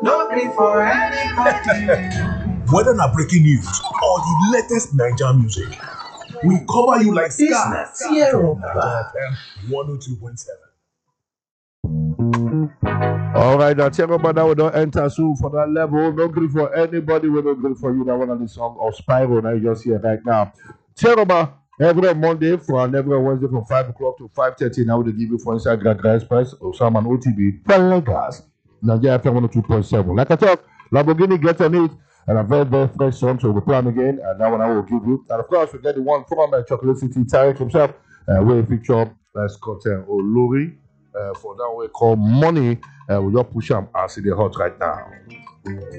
No gree for anybody. Whether na breaking news or the latest Naija music, we cover you like This sky na Fear from of Naija FM 102.7. All right, now tell about that we don't enter soon for that level. No good for anybody. We don't good for you. That one of the song of Spyro. Now you just hear right now. Tell about every Monday and every Wednesday from 5 o'clock to 5:30. Now we give you for inside Gragra Express or some and OTB for Lagos. Nigeria FM 102.7. Like I talk, Lamborghini get on it. And a very, very fresh song, so we plan again. And that one I will give you. And of course, we get the one from my Chocolate City, Tarek himself, where he feature Scott Olori. For that we call money, we just push them as it hot right now.